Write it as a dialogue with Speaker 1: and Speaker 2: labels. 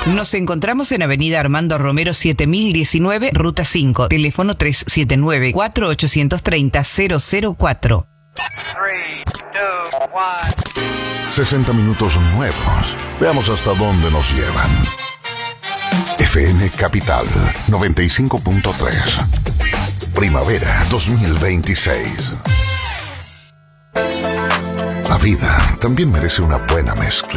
Speaker 1: Nos encontramos en Avenida Armando Romero 7019, Ruta 5, teléfono 379-4830-004.
Speaker 2: 60 minutos nuevos. Veamos hasta dónde nos llevan. FM Capital 95.3. Primavera 2026. La vida también merece una buena mezcla.